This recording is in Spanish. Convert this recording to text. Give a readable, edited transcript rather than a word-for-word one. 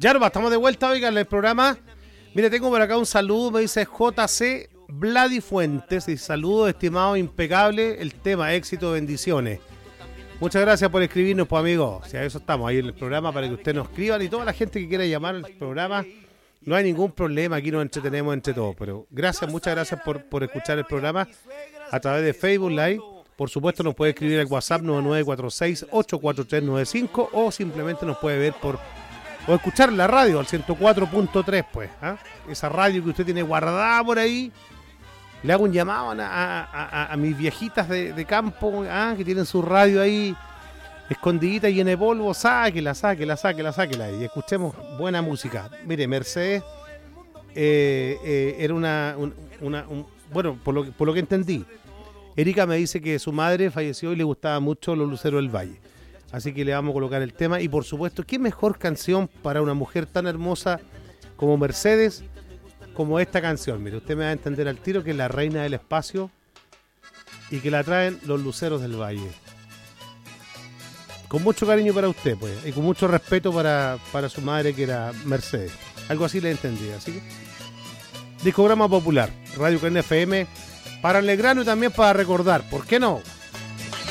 Ya no, estamos de vuelta, oigan, el programa. Mire, tengo por acá un saludo, me dice JC Vladi Fuentes. Y saludo, estimado, impecable, el tema, éxito, bendiciones. Muchas gracias por escribirnos, pues, amigos. Si a eso estamos, ahí en el programa, para que ustedes nos escriban. Y toda la gente que quiera llamar al programa, no hay ningún problema, aquí nos entretenemos entre todos. Pero gracias, muchas gracias por escuchar el programa a través de Facebook Live. Por supuesto, nos puede escribir al WhatsApp 9946-84395 o simplemente nos puede ver o escuchar la radio al 104.3, pues. Esa radio que usted tiene guardada por ahí. Le hago un llamado a mis viejitas de campo, que tienen su radio ahí escondidita y llena de polvo. Sáquela. Y escuchemos buena música. Mire, Mercedes era bueno, por lo que entendí, Erika me dice que su madre falleció y le gustaba mucho Los Luceros del Valle. Así que le vamos a colocar el tema. Y por supuesto, ¿qué mejor canción para una mujer tan hermosa como Mercedes, como esta canción? Mire, usted me va a entender al tiro, que es la reina del espacio y que la traen Los Luceros del Valle. Con mucho cariño para usted, pues, y con mucho respeto para su madre, que era Mercedes. Algo así le entendí. Así que, discograma popular, Radio Kern FM, para alegrarnos y también para recordar. ¿Por qué no?